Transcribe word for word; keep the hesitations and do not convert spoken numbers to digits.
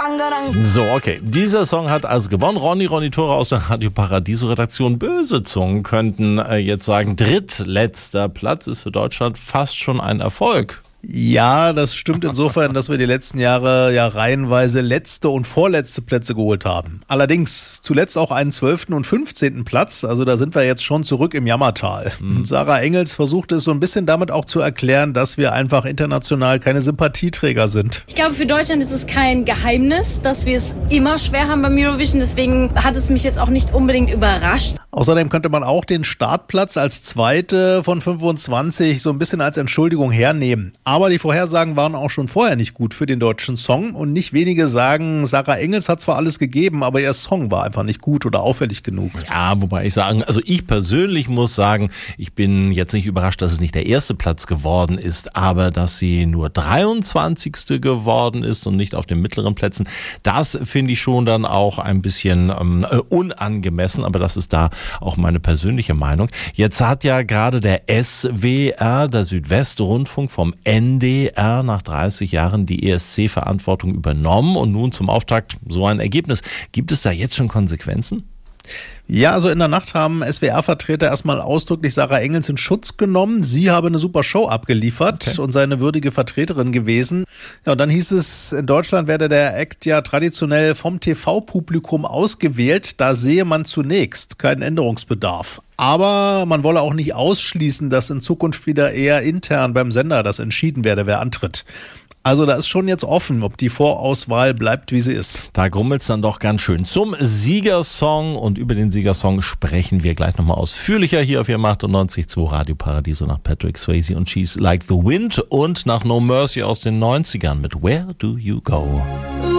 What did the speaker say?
So, okay. Dieser Song hat also gewonnen. Ronny, Ronny Tore aus der Radio Paradiso Redaktion. Böse Zungen könnten äh, jetzt sagen, drittletzter Platz ist für Deutschland fast schon ein Erfolg. Ja, das stimmt insofern, dass wir die letzten Jahre ja reihenweise letzte und vorletzte Plätze geholt haben. Allerdings zuletzt auch einen zwölften und fünfzehnten Platz, also da sind wir jetzt schon zurück im Jammertal. Mhm. Sarah Engels versuchte es so ein bisschen damit auch zu erklären, dass wir einfach international keine Sympathieträger sind. Ich glaube, für Deutschland ist es kein Geheimnis, dass wir es immer schwer haben beim Eurovision, deswegen hat es mich jetzt auch nicht unbedingt überrascht. Außerdem könnte man auch den Startplatz als zweite von fünfundzwanzig so ein bisschen als Entschuldigung hernehmen. Aber die Vorhersagen waren auch schon vorher nicht gut für den deutschen Song und nicht wenige sagen, Sarah Engels hat zwar alles gegeben, aber ihr Song war einfach nicht gut oder auffällig genug. Ja, wobei ich sagen, also ich persönlich muss sagen, ich bin jetzt nicht überrascht, dass es nicht der erste Platz geworden ist, aber dass sie nur dreiundzwanzigste geworden ist und nicht auf den mittleren Plätzen, das finde ich schon dann auch ein bisschen ähm, unangemessen, aber das ist da auch meine persönliche Meinung. Jetzt hat ja gerade der S W R, der Südwestrundfunk, vom N D R nach dreißig Jahren die E S C-Verantwortung übernommen und nun zum Auftakt so ein Ergebnis. Gibt es da jetzt schon Konsequenzen? Ja, also in der Nacht haben S W R-Vertreter erstmal ausdrücklich Sarah Engels in Schutz genommen. Sie habe eine super Show abgeliefert okay. und sei eine würdige Vertreterin gewesen. Ja, und dann hieß es, in Deutschland werde der Act ja traditionell vom T V-Publikum ausgewählt. Da sehe man zunächst keinen Änderungsbedarf. Aber man wolle auch nicht ausschließen, dass in Zukunft wieder eher intern beim Sender das entschieden werde, wer antritt. Also da ist schon jetzt offen, ob die Vorauswahl bleibt, wie sie ist. Da grummelt's dann doch ganz schön. Zum Siegersong und über den Siegersong sprechen wir gleich nochmal ausführlicher hier auf Ihrem achtundneunzig Komma zwei Radio Paradiso nach Patrick Swayze und She's Like the Wind und nach No Mercy aus den neunzigern mit Where Do You Go?